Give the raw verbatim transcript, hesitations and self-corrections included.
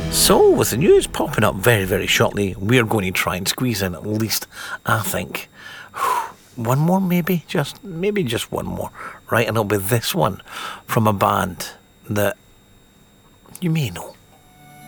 So, with the news popping up very, very shortly, we're going to try and squeeze in at least, I think, one more maybe, just maybe just one more, right? And it'll be this one from a band that you may know.